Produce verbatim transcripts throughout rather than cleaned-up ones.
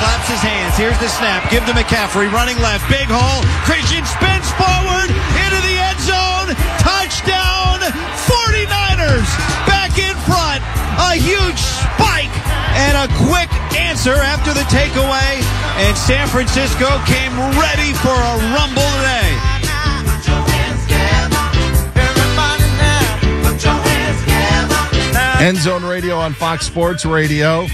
claps his hands. Here's the snap. Give to McCaffrey. Running left. Big hole. Christian spins forward into the end zone. Touchdown. forty-niners back in front. A huge spike and a quick answer after the takeaway. And San Francisco came ready for a rumble today. End Zone Radio on Fox Sports Radio.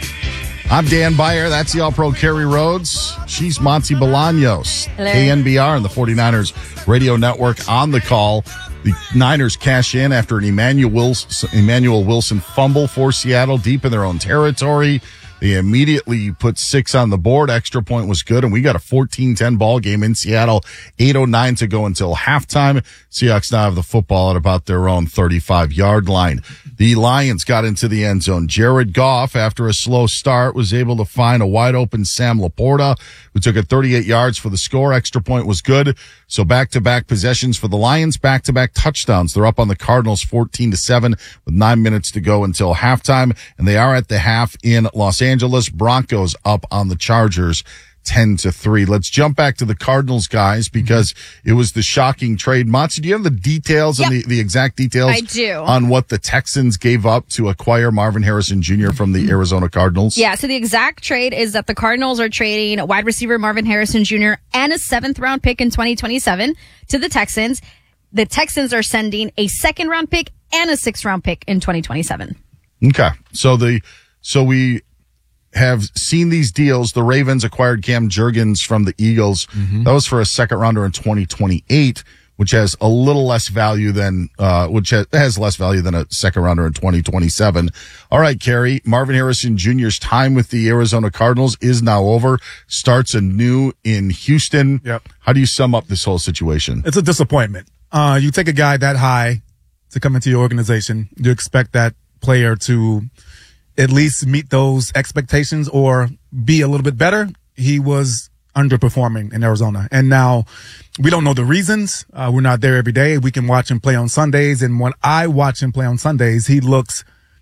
I'm Dan Beyer. That's the All-Pro Kerry Rhodes. She's Monty Bolaños. Hello. K N B R and the forty-niners Radio Network on the call. The Niners cash in after an Emmanuel Wilson, Emmanuel Wilson fumble for Seattle deep in their own territory. They immediately put six on the board. Extra point was good, and we got a fourteen ten ball game in Seattle. eight oh nine to go until halftime. Seahawks now have the football at about their own thirty-five-yard line. The Lions got into the end zone. Jared Goff, after a slow start, was able to find a wide-open Sam Laporta, who took it thirty-eight yards for the score. Extra point was good. So back-to-back possessions for the Lions, back-to-back touchdowns. They're up on the Cardinals fourteen to seven with nine minutes to go until halftime, and they are at the half in Los Angeles. Broncos up on the Chargers ten to three. Let's jump back to the Cardinals, guys, because it was the shocking trade. Matsu, do you have the details Yep. and the, the exact details I do. on what the Texans gave up to acquire Marvin Harrison Junior from the Arizona Cardinals? Yeah, so the exact trade is that the Cardinals are trading wide receiver Marvin Harrison Junior and a seventh round pick in twenty twenty-seven to the Texans. The Texans are sending a second round pick and a sixth round pick in twenty twenty-seven. Okay. So the, so we have seen these deals. The Ravens acquired Cam Jurgens from the Eagles. Mm-hmm. That was for a second rounder in twenty twenty-eight, which has a little less value than, uh, which has, has less value than a second rounder in twenty twenty-seven. All right, Kerry, Marvin Harrison Junior's time with the Arizona Cardinals is now over. Starts anew in Houston. Yep. How do you sum up this whole situation? It's a disappointment. Uh, you take a guy that high to come into your organization. You expect that player to at least meet those expectations or be a little bit better. He was underperforming in Arizona. And now we don't know the reasons. Uh, we're not there every day. We can watch him play on Sundays. And when I watch him play on Sundays, he looks,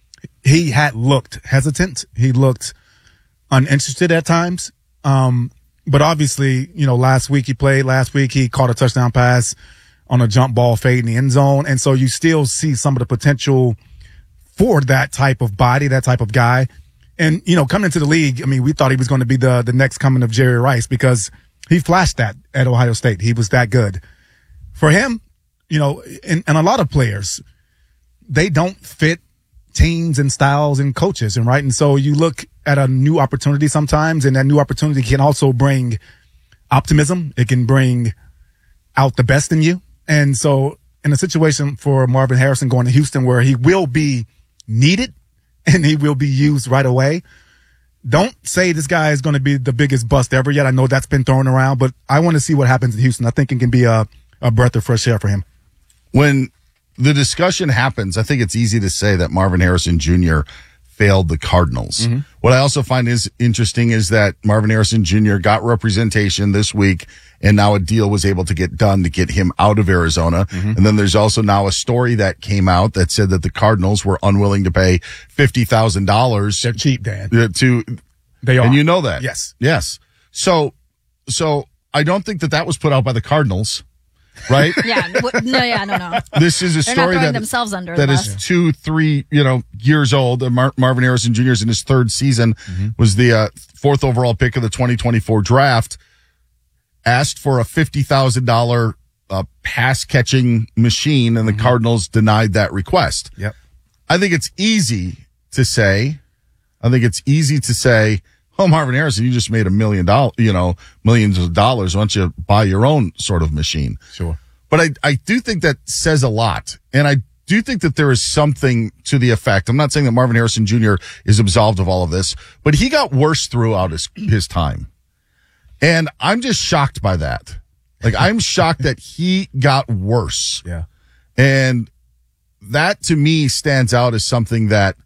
he had looked hesitant. He looked uninterested at times. Um, but obviously, you know, last week he played, last week he caught a touchdown pass on a jump ball fade in the end zone. And so you still see some of the potential for that type of body, that type of guy. And, you know, coming into the league, I mean, we thought he was going to be the, the next coming of Jerry Rice because he flashed that at Ohio State. He was that good. For him, you know, and, and a lot of players, they don't fit teams and styles and coaches, and right? And so you look at a new opportunity sometimes, and that new opportunity can also bring optimism. It can bring out the best in you. And so in a situation for Marvin Harrison going to Houston where he will be needed and he will be used right away, don't say this guy is going to be the biggest bust ever yet. I know that's been thrown around, but I want to see what happens in Houston. I think it can be a, a breath of fresh air for him. When the discussion happens, I think it's easy to say that Marvin Harrison Junior failed the Cardinals. Mm-hmm. What I also find is interesting is that Marvin Harrison Junior got representation this week, and now a deal was able to get done to get him out of Arizona. Mm-hmm. And then there's also now a story that came out that said that the Cardinals were unwilling to pay fifty thousand dollars. They're cheap, Dan. To, they are. And you know that. Yes. Yes. So, so I don't think that that was put out by the Cardinals. Right? Yeah. No, yeah, no, no. This is a They're story not throwing that, themselves under that the is bus. two, three, you know, years old. Uh, Mar- Marvin Harrison Junior is in his third season, mm-hmm. was the uh, fourth overall pick of the twenty twenty-four draft, asked for a fifty thousand dollars uh, pass catching machine, and the mm-hmm. Cardinals denied that request. Yep. I think it's easy to say, I think it's easy to say, oh, Marvin Harrison, you just made a million dollars, you know, millions of dollars. Why don't you buy your own sort of machine? Sure. But I, I do think that says a lot. And I do think that there is something to the effect. I'm not saying that Marvin Harrison Junior is absolved of all of this, but he got worse throughout his, his time. And I'm just shocked by that. Like, I'm shocked that he got worse. Yeah. And that to me stands out as something that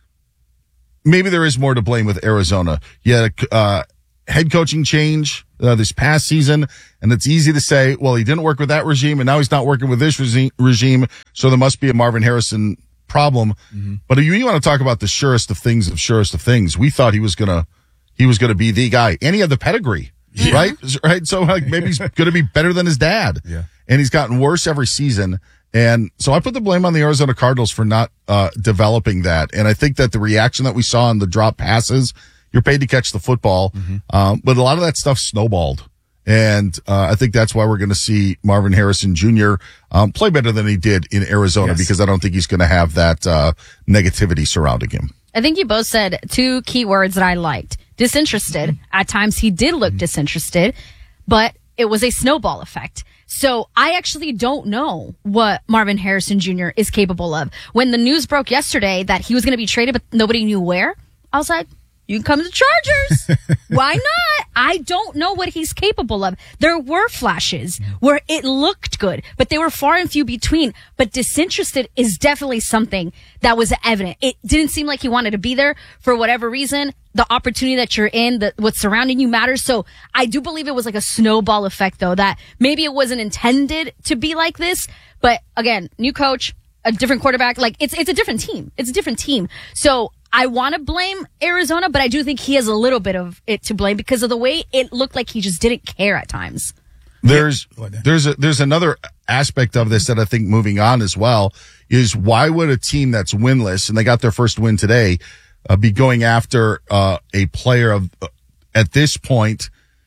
maybe there is more to blame with Arizona. You had a uh, head coaching change uh, this past season, and it's easy to say, well, he didn't work with that regime, and now he's not working with this regi- regime, so there must be a Marvin Harrison problem. Mm-hmm. But you, you want to talk about the surest of things of surest of things. We thought he was going to he was going to be the guy. And he had the pedigree, yeah. right? Right. So like maybe he's going to be better than his dad. Yeah. And he's gotten worse every season. And so I put the blame on the Arizona Cardinals for not uh developing that. And I think that the reaction that we saw in the drop passes, you're paid to catch the football. Mm-hmm. Um, but a lot of that stuff snowballed. And uh I think that's why we're going to see Marvin Harrison Junior um play better than he did in Arizona, yes. because I don't think he's going to have that uh negativity surrounding him. I think you both said two key words that I liked. Disinterested. Mm-hmm. At times he did look mm-hmm. disinterested, but it was a snowball effect. So I actually don't know what Marvin Harrison Junior is capable of. When the news broke yesterday that he was going to be traded, but nobody knew where, I was like, you can come to the Chargers. Why not? I don't know what he's capable of. There were flashes where it looked good, but they were far and few between. But disinterested is definitely something that was evident. It didn't seem like he wanted to be there for whatever reason. The opportunity that you're in, the, what's surrounding you matters. So I do believe it was like a snowball effect, though, that maybe it wasn't intended to be like this. But again, new coach, a different quarterback. Like it's, it's a different team. It's a different team. So I want to blame Arizona, but I do think he has a little bit of it to blame because of the way it looked like he just didn't care at times. There's, there's a, there's another aspect of this that I think moving on as well is why would a team that's winless, and they got their first win today, uh, be going after, uh, a player of, uh, at this point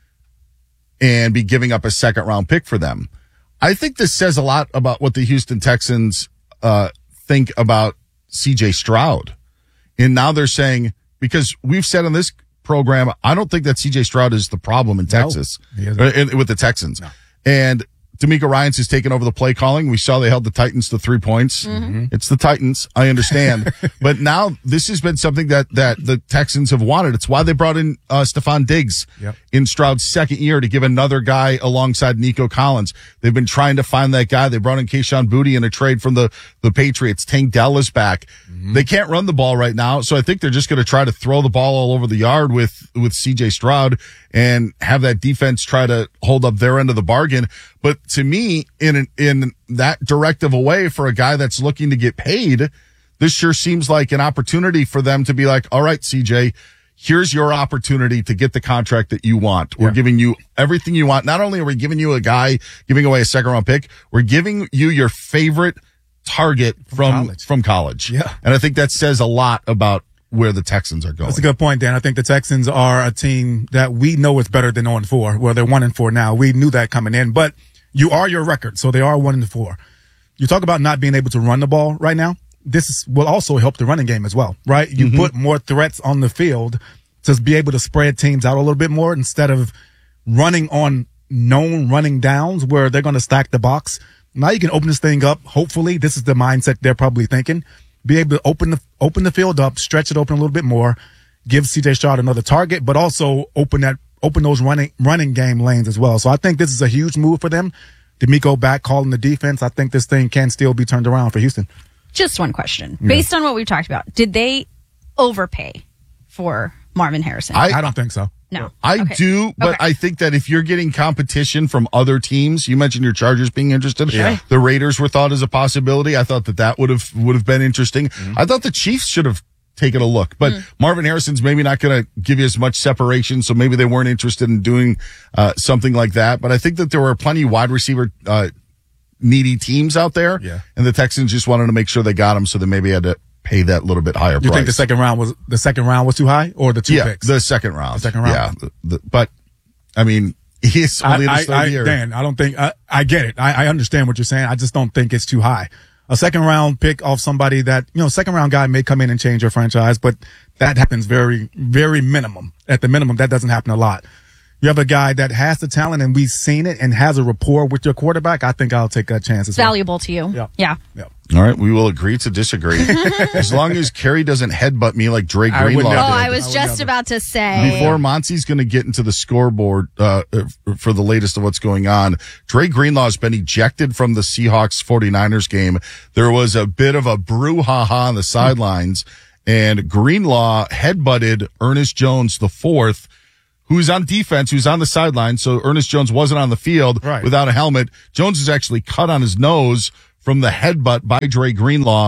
and be giving up a second round pick for them? I think this says a lot about what the Houston Texans, uh, think about C J Stroud. And now they're saying, because we've said on this program, I don't think that C J Stroud is the problem in Texas, no, uh, with the Texans. No. And D'Amico Ryans has taken over the play calling. We saw they held the Titans to three points. Mm-hmm. It's the Titans. I understand. But now this has been something that, that the Texans have wanted. It's why they brought in uh, Stephon Diggs yep. in Stroud's second year to give another guy alongside Nico Collins. They've been trying to find that guy. They brought in Kayshon Boutte in a trade from the, the Patriots. Tank Dell is back. Mm-hmm. They can't run the ball right now. So I think they're just going to try to throw the ball all over the yard with, with C J Stroud and have that defense try to hold up their end of the bargain. But to me, in in that directive away for a guy that's looking to get paid, this sure seems like an opportunity for them to be like, all right, C J, here's your opportunity to get the contract that you want. We're yeah. giving you everything you want. Not only are we giving you a guy, giving away a second round pick, we're giving you your favorite target from, from college. From college. Yeah. And I think that says a lot about where the Texans are going. That's a good point, Dan. I think the Texans are a team that we know is better than oh and four. Well, they're one and four now. We knew that coming in, but you are your record, so they are one and four. You talk about not being able to run the ball right now. This is, will also help the running game as well, right? You mm-hmm. put more threats on the field to be able to spread teams out a little bit more instead of running on known running downs where they're going to stack the box. Now you can open this thing up. Hopefully, this is the mindset they're probably thinking. Be able to open the open the field up, stretch it open a little bit more, give C J Stroud another target, but also open that open those running running game lanes as well. So I think this is a huge move for them. D'Amico back calling the defense. I think this thing can still be turned around for Houston. Just one question. Yeah. Based on what we've talked about, did they overpay for Marvin Harrison? I, I don't think so. No. I okay. do, but okay. I think that if you're getting competition from other teams, you mentioned your Chargers being interested. Yeah. The Raiders were thought as a possibility. I thought that that would have would have been interesting. Mm-hmm. I thought the Chiefs should have taken a look, but mm. Marvin Harrison's maybe not going to give you as much separation, so maybe they weren't interested in doing uh something like that. But I think that there were plenty of wide receiver uh needy teams out there, yeah. and the Texans just wanted to make sure they got them, so they maybe had to pay that little bit higher you price. You think the second round was the second round was too high, or the two yeah, picks? the second round. The second round. Yeah, the, the, but I mean, he's only I, in his third I, year. Dan, I don't think I, I get it. I, I understand what you're saying. I just don't think it's too high. A second round pick off somebody that, you know, second round guy may come in and change your franchise, but that happens very, very minimum. At the minimum, that doesn't happen a lot. You have a guy that has the talent and we've seen it and has a rapport with your quarterback. I think I'll take a chance. It's valuable to you. Yeah. Yeah. yeah. All right. We will agree to disagree. As long as Kerry doesn't headbutt me like Dre Greenlaw did. Oh, I was I just never. about to say. Before Monty's going to get into the scoreboard uh, for the latest of what's going on, Dre Greenlaw has been ejected from the Seahawks forty-niners game. There was a bit of a brouhaha on the sidelines, and Greenlaw headbutted Ernest Jones the fourth, who's on defense, who's on the sideline. So Ernest Jones wasn't on the field right. without a helmet. Jones is actually cut on his nose from the headbutt by Dre Greenlaw.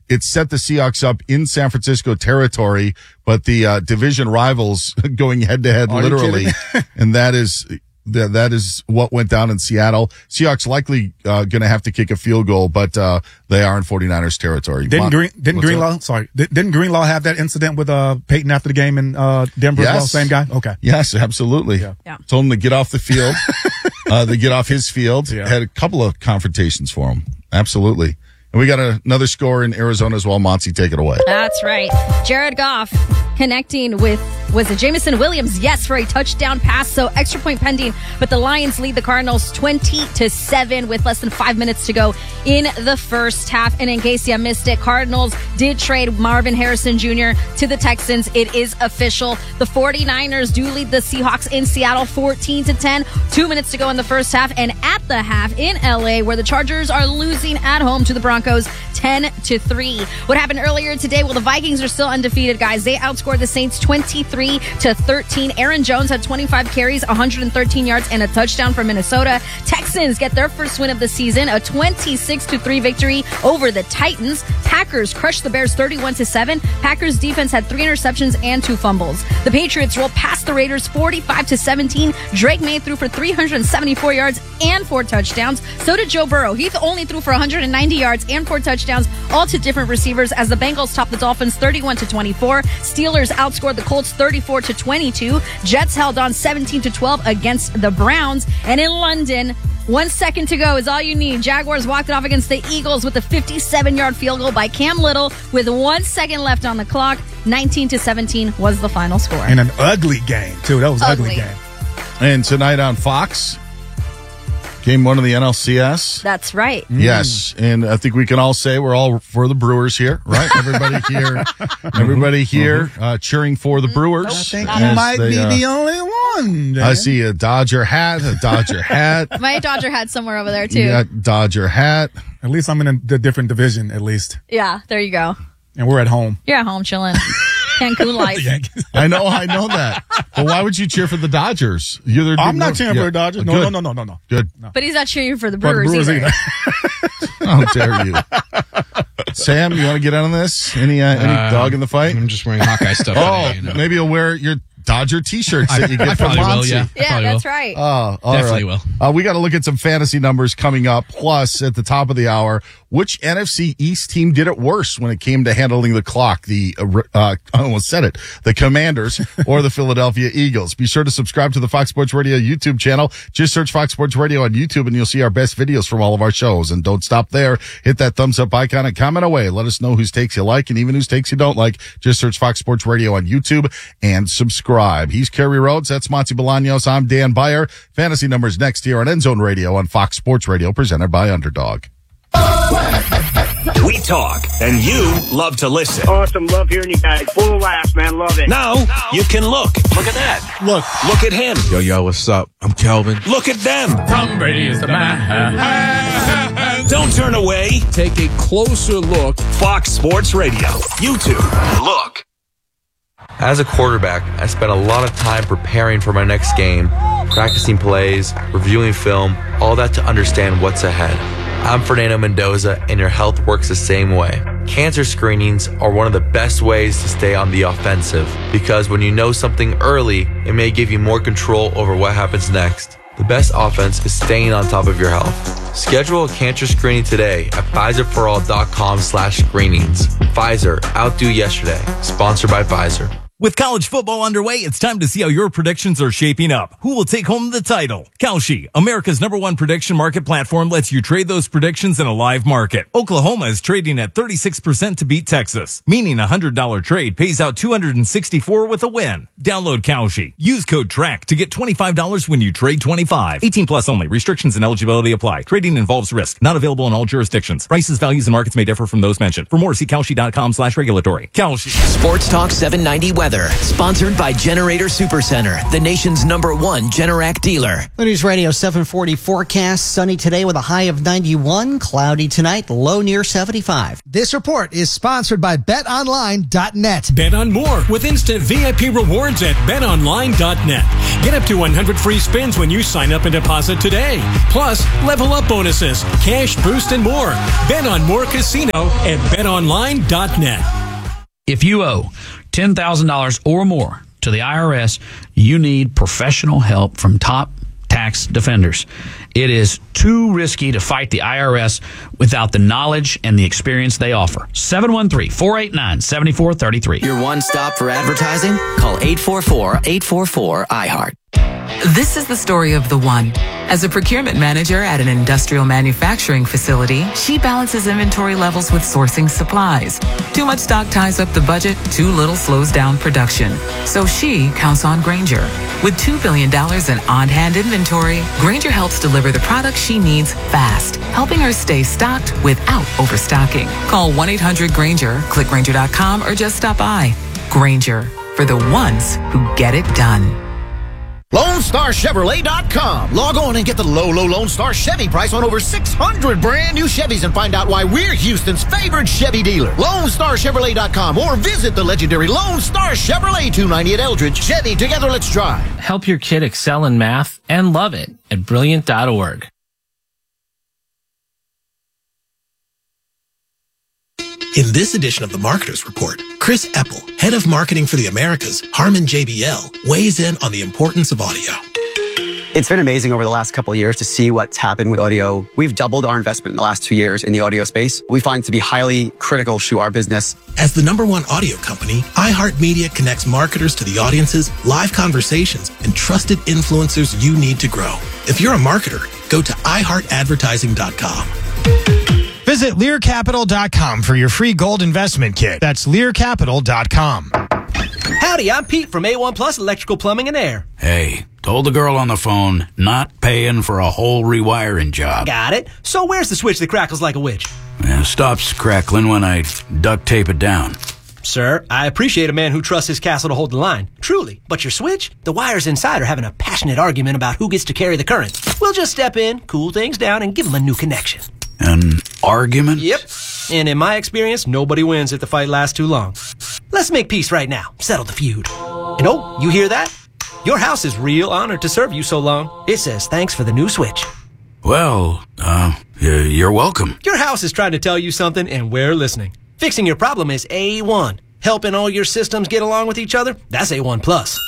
it set the Seahawks up in San Francisco territory, but the uh, division rivals going head to head, Are you literally, and that is that that is what went down in Seattle. Seahawks likely uh, going to have to kick a field goal, but uh, they are in 49ers territory. Didn't Mon- Green didn't what's Greenlaw up? sorry did, didn't Greenlaw have that incident with uh Peyton after the game in uh Denver as well? Yes. Same guy? Okay. Yes, absolutely. Yeah. Yeah. Told him to get off the field. uh, they get off his field. Yeah. Had a couple of confrontations for him. Absolutely. And we got a, another score in Arizona as well. Monty, take it away. That's right. Jared Goff connecting with, was it Jameson Williams? Yes, for a touchdown pass. So extra point pending. But the Lions lead the Cardinals twenty to seven with less than five minutes to go in the first half. And in case you missed it, Cardinals did trade Marvin Harrison Junior to the Texans. It is official. The 49ers do lead the Seahawks in Seattle fourteen to ten. Two minutes to go in the first half. And at the half in L A, where the Chargers are losing at home to the Broncos ten to three. What happened earlier today? Well, the Vikings are still undefeated, guys. They outscored the Saints twenty-three to thirteen. Aaron Jones had twenty-five carries, one hundred thirteen yards, and a touchdown for Minnesota. Texans get their first win of the season, a twenty-six to three victory over the Titans. Packers crushed the Bears thirty-one to seven. Packers defense had three interceptions and two fumbles. The Patriots rolled past the Raiders forty-five to seventeen. Drake May threw for three hundred seventy-four yards and four touchdowns. So did Joe Burrow. He only threw for one hundred ninety yards and four touchdowns, all to different receivers, as the Bengals topped the Dolphins thirty-one to twenty-four. Steelers outscored the Colts thirty-four to twenty-two. Jets held on seventeen to twelve against the Browns. And in London, one second to go is all you need. Jaguars walked it off against the Eagles with a fifty-seven-yard field goal by Cam Little with one second left on the clock. nineteen to seventeen was the final score. And an ugly game too. That was an ugly Ugly. game. And tonight on Fox, game one of the N L C S. That's right. Yes, and I think we can all say we're all for the Brewers here, right? Everybody here, everybody here uh, cheering for the Brewers. I think as you might they, be uh, the only one. Dan. I see a Dodger hat, a Dodger hat. My Dodger had somewhere over there, too. You got Dodger hat. At least I'm in a, the different division, at least. Yeah, there you go. And we're at home. You're at home chilling. Cancun life. I know, I know that. But why would you cheer for the Dodgers? You're the, I'm not cheering yeah. for the Dodgers. No, Good. no, no, no, no, no. Good. But he's not cheering for the For the Brewers, Brewers either. either. How dare you? Sam, you want to get on this? Any uh, any Uh, dog in the fight? I'm just wearing Hawkeye stuff Oh, today, you know. maybe you'll wear your Dodger t-shirts that you get I from probably will, Monty. yeah. Yeah, Probably that's will. right. Oh, all Definitely right. will. Uh, we got to look at some fantasy numbers coming up. Plus, at the top of the hour, which N F C East team did it worse when it came to handling the clock? The uh, uh, I almost said it. The Commanders or the Philadelphia Eagles? Be sure to subscribe to the Fox Sports Radio YouTube channel. Just search Fox Sports Radio on YouTube, and you'll see our best videos from all of our shows. And don't stop there. Hit that thumbs up icon and comment away. Let us know whose takes you like and even whose takes you don't like. Just search Fox Sports Radio on YouTube and subscribe. He's Kerry Rhodes. That's Monty Bolaños. I'm Dan Byer. Fantasy numbers next here on End Zone Radio on Fox Sports Radio, presented by Underdog. We talk, and you love to listen. Awesome. Love hearing you guys. Full of laughs, man. Love it. Now, you can look. Look at that. Look. Look at him. Yo, yo, what's up? I'm Kelvin. Look at them. Tom Brady is the man. Don't turn away. Take a closer look. Fox Sports Radio. YouTube. Look. As a quarterback, I spent a lot of time preparing for my next game, practicing plays, reviewing film, all that to understand what's ahead. I'm Fernando Mendoza, and your health works the same way. Cancer screenings are one of the best ways to stay on the offensive, because when you know something early, it may give you more control over what happens next. The best offense is staying on top of your health. Schedule a cancer screening today at Pfizer for all dot com slash screenings. Pfizer, outdo yesterday. Sponsored by Pfizer. With college football underway, it's time to see how your predictions are shaping up. Who will take home the title? Kalshi, America's number one prediction market platform, lets you trade those predictions in a live market. Oklahoma is trading at thirty-six percent to beat Texas, meaning a one hundred dollars trade pays out two hundred sixty-four dollars with a win. Download Kalshi. Use code TRACK to get twenty-five dollars when you trade twenty-five. eighteen plus only. Restrictions and eligibility apply. Trading involves risk. Not available in all jurisdictions. Prices, values, and markets may differ from those mentioned. For more, see Kalshi dot com slash regulatory. Kalshi. Sports Talk seven ninety West weather. Sponsored by Generator Supercenter, the nation's number one Generac dealer. The News Radio seven forty forecast. Sunny today with a high of ninety-one. Cloudy tonight, low near seventy-five. This report is sponsored by bet online dot net. Bet on more with instant V I P rewards at bet online dot net. Get up to one hundred free spins when you sign up and deposit today. Plus, level up bonuses, cash boost, and more. Bet on more casino at bet online dot net. If you owe ten thousand dollars or more to the I R S, you need professional help from top tax defenders. It is too risky to fight the I R S without the knowledge and the experience they offer. seven one three, four eight nine, seven four three three. Your one stop for advertising? Call eight four four, eight four four, I heart. This is the story of the one. As a procurement manager at an industrial manufacturing facility, she balances inventory levels with sourcing supplies. Too much stock ties up the budget, too little slows down production. So she counts on Grainger. With two billion dollars in on-hand inventory, Grainger helps deliver the products she needs fast, helping her stay stocked without overstocking. Call one eight hundred Grainger, click Grainger dot com, or just stop by. Grainger, for the ones who get it done. Lone Star Chevrolet dot com. Log on and get the low, low Lone Star Chevy price on over six hundred brand new Chevys and find out why we're Houston's favorite Chevy dealer. Lone Star Chevrolet dot com or visit the legendary Lone Star Chevrolet, two ninety at Eldridge. Chevy, together let's drive. Help your kid excel in math and love it at brilliant dot org. In this edition of the Marketers Report, Chris Eppel, head of marketing for the Americas, Harman J B L, weighs in on the importance of audio. It's been amazing over the last couple of years to see what's happened with audio. We've doubled our investment in the last two years in the audio space. We find it to be highly critical to our business. As the number one audio company, iHeartMedia connects marketers to the audiences, live conversations, and trusted influencers you need to grow. If you're a marketer, go to i heart advertising dot com. Visit Lear Capital dot com for your free gold investment kit. That's Lear Capital dot com. Howdy, I'm Pete from A one Plus Electrical Plumbing and Air. Hey, told the girl on the phone, not paying for a whole rewiring job. Got it. So where's the switch that crackles like a witch? It stops crackling when I duct tape it down. Sir, I appreciate a man who trusts his castle to hold the line. Truly. But your switch? The wires inside are having a passionate argument about who gets to carry the current. We'll just step in, cool things down, and give them a new connection. An argument? Yep. And in my experience, nobody wins if the fight lasts too long. Let's make peace right now. Settle the feud. And oh, you hear that? Your house is real honored to serve you so long. It says thanks for the new switch. Well, uh, you're welcome. Your house is trying to tell you something, and we're listening. Fixing your problem is A one. Helping all your systems get along with each other? That's A one Plus.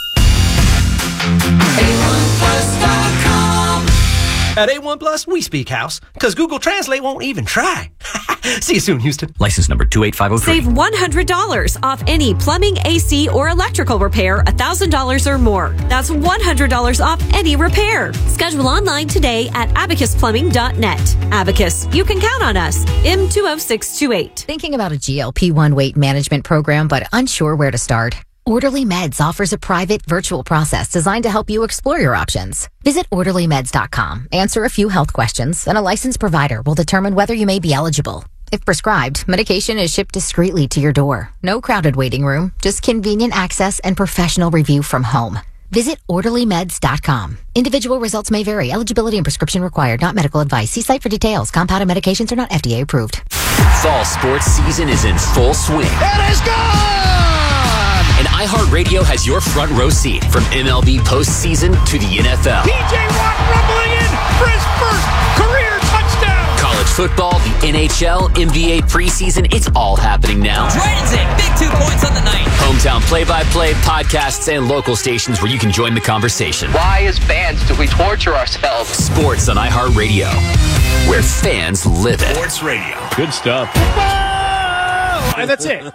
A one plus dot com. At A one Plus, we speak house, because Google Translate won't even try. See you soon, Houston. License number two eight five zero three. Save one hundred dollars off any plumbing, A C, or electrical repair one thousand dollars or more. That's one hundred dollars off any repair. Schedule online today at abacus plumbing dot net. Abacus, you can count on us. M two oh six two eight. Thinking about a G L P one weight management program but unsure where to start? Orderly Meds offers a private virtual process designed to help you explore your options. Visit orderly meds dot com, answer a few health questions, and a licensed provider will determine whether you may be eligible. If prescribed, medication is shipped discreetly to your door. No crowded waiting room, just convenient access and professional review from home. Visit orderly meds dot com. Individual results may vary. Eligibility and prescription required, not medical advice. See site for details. Compounded medications are not F D A approved. Fall sports season is in full swing. It is gone! And iHeartRadio has your front row seat from M L B postseason to the N F L. P J Watt rumbling in for his first career touchdown. College football, the N H L, N B A preseason, it's all happening now. Transit, big two points on the night. Hometown play-by-play, podcasts, and local stations where you can join the conversation. Why, as fans, do we torture ourselves? Sports on iHeartRadio, where fans live it. Sports Radio. Good stuff. And that's it.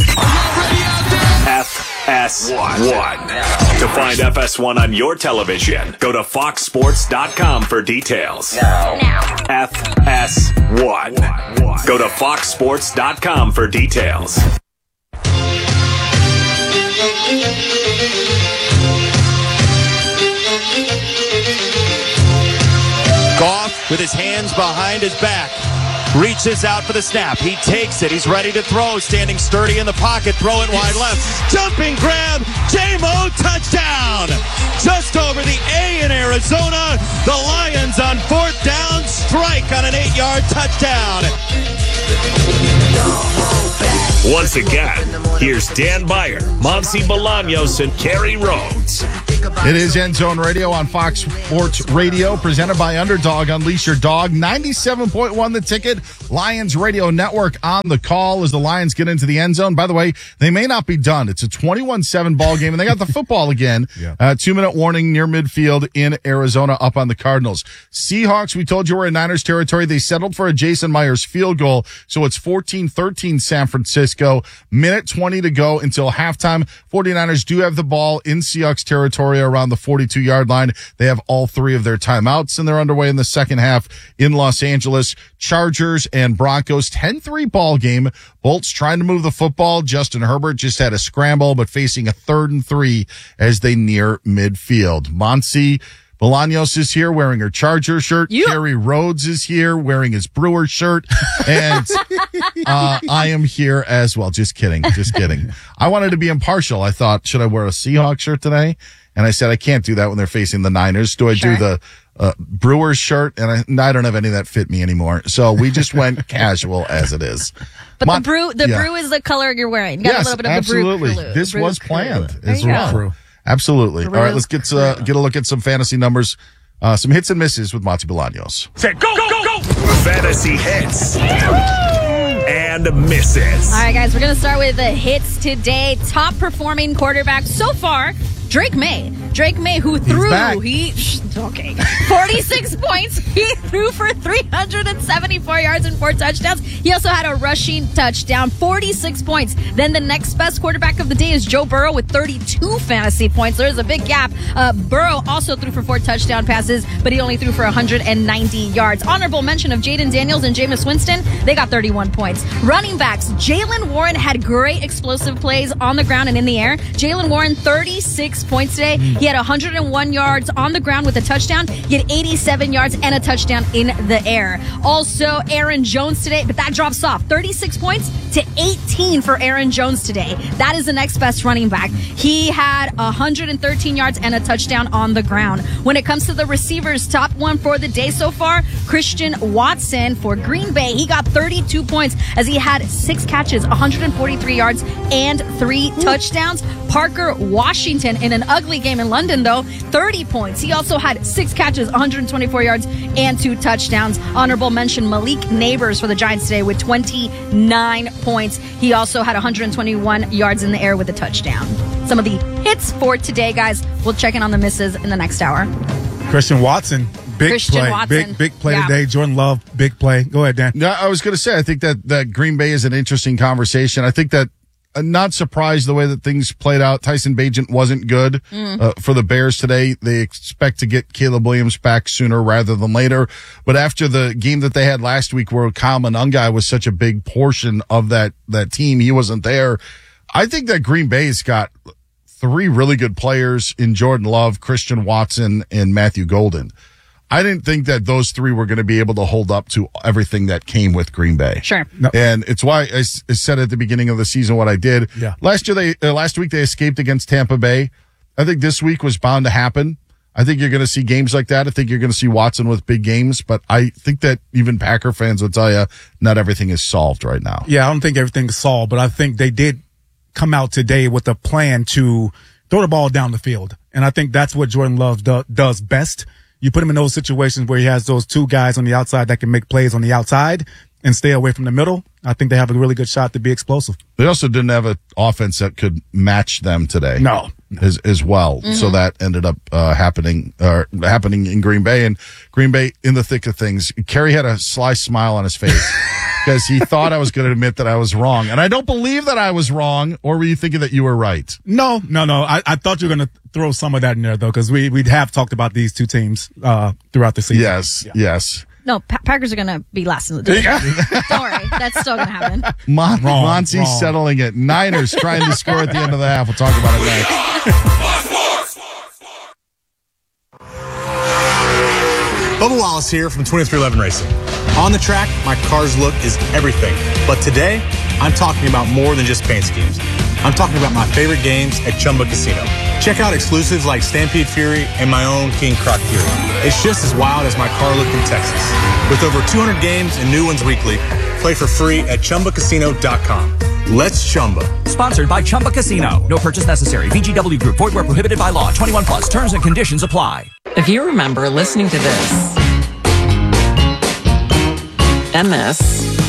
F S one. To find F S one on your television, go to fox sports dot com for details. Now. F S one. Go to fox sports dot com for details. Goff with his hands behind his back. reaches out for the snap. He takes it. He's ready to throw. Standing sturdy in the pocket. Throw it wide left. Jumping grab. J-Mo touchdown. Just over the A in Arizona. The Lions on fourth down strike on an eight-yard touchdown. Once again, here's Dan Meyer, Monty Bolaños, and Kerry Rhodes. It is End Zone Radio on Fox Sports Radio, presented by Underdog. Unleash your dog. ninety-seven point one The Ticket. Lions Radio Network on the call as the Lions get into the end zone. By the way, they may not be done. It's a twenty-one seven ball game, and they got the football again. Yeah. Uh, two-minute warning near midfield in Arizona up on the Cardinals. Seahawks, we told you we're in Niners territory. They settled for a Jason Myers field goal, so it's fourteen thirteen San Francisco. Minute twenty to go until halftime. 49ers do have the ball in Seahawks territory around the forty-two-yard line. They have all three of their timeouts, and they're underway in the second half in Los Angeles. Chargers and Broncos, ten three ball game. Bolts trying to move the football. Justin Herbert just had a scramble, but facing a third and three as they near midfield. Monty Bolaños is here wearing her Charger shirt. Yep. Kerry Rhodes is here wearing his Brewer shirt. And uh, I am here as well. Just kidding. Just kidding. I wanted to be impartial. I thought, should I wear a Seahawks shirt today? And I said, I can't do that when they're facing the Niners. Do I sure. do the uh, Brewers shirt? And I, I don't have any that fit me anymore. So we just went casual as it is. But Mon- the brew, the yeah. brew is the color you're wearing. You got yes, a little bit of absolutely. the brew. Absolutely. This was planned as well. well. Absolutely. All right, let's get uh, get a look at some fantasy numbers. Uh, some hits and misses with Monty Bolaños. Say go, go, go, go! Fantasy hits and misses. All right, guys, we're going to start with the hits today. Top performing quarterback so far, Drake May. Drake May, who threw, he, okay, forty-six points. He threw for three hundred seventy-four yards and four touchdowns. He also had a rushing touchdown, forty-six points. Then the next best quarterback of the day is Joe Burrow with thirty-two fantasy points. There's a big gap. Uh, Burrow also threw for four touchdown passes, but he only threw for one hundred ninety yards. Honorable mention of Jaden Daniels and Jameis Winston. They got thirty-one points. Running backs, Jaylen Warren had great explosive plays on the ground and in the air. Jaylen Warren, thirty-six points today. He had one hundred one yards on the ground with a touchdown. He had eighty-seven yards and a touchdown in the air. Also, Aaron Jones today, but that drops off. thirty-six points to eighteen for Aaron Jones today. That is the next best running back. He had one hundred thirteen yards and a touchdown on the ground. When it comes to the receivers, top one for the day so far, Christian Watson for Green Bay. He got thirty-two points as he had six catches, one hundred forty-three yards, and three touchdowns. Parker Washington in an ugly game in London, though, thirty points. He also had six catches, one hundred twenty-four yards, and two touchdowns. Honorable mention Malik Neighbors for the Giants today with twenty-nine points. He also had one hundred twenty-one yards in the air with a touchdown. Some of the hits for today, guys. We'll check in on the misses in the next hour. Christian Watson, big Christian play. Watson. Big, big play Yeah. today. Jordan Love, big play. Go ahead, Dan. Yeah, I was going to say, I think that, that Green Bay is an interesting conversation. I think that I'm not surprised the way that things played out. Tyson Bagent wasn't good Mm. uh, for the Bears today. They expect to get Caleb Williams back sooner rather than later. But after the game that they had last week where Kyle Monangai was such a big portion of that, that team, he wasn't there. I think that Green Bay's got three really good players in Jordan Love, Christian Watson, and Matthew Golden. I didn't think that those three were going to be able to hold up to everything that came with Green Bay. Sure. No. And it's why I, s- I said at the beginning of the season what I did. Yeah. Last year, they uh, last week they escaped against Tampa Bay. I think this week was bound to happen. I think you're going to see games like that. I think you're going to see Watson with big games. But I think that even Packer fans will tell you not everything is solved right now. Yeah, I don't think everything's solved, but I think they did come out today with a plan to throw the ball down the field. And I think that's what Jordan Love do, does best. You put him in those situations where he has those two guys on the outside that can make plays on the outside and stay away from the middle. I think they have a really good shot to be explosive. They also didn't have an offense that could match them today. No. As, as well. Mm-hmm. So that ended up uh, happening uh, happening in Green Bay. And Green Bay in the thick of things. Kerry had a sly smile on his face because he thought I was going to admit that I was wrong. And I don't believe that I was wrong. Or were you thinking that you were right? No, no, no. I, I thought you were going to throw some of that in there, though, because we, we have talked about these two teams uh, throughout the season. Yes, Yeah. yes. No, pa- Packers are going to be last in the division. Don't worry. That's still going to happen. Mon- Wrong, Monty's wrong. settling it. Niners trying to score at the end of the half. We'll talk about it next. Bubba Wallace here from twenty-three eleven Racing. On the track, my car's look is everything. But today, I'm talking about more than just paint schemes. I'm talking about my favorite games at Chumba Casino. Check out exclusives like Stampede Fury and my own King Croc Fury. It's just as wild as my car look in Texas. With over two hundred games and new ones weekly, play for free at Chumba Casino dot com. Let's Chumba. Sponsored by Chumba Casino. No purchase necessary. V G W Group. Void where prohibited by law. twenty-one plus. Terms and conditions apply. If you remember listening to this and this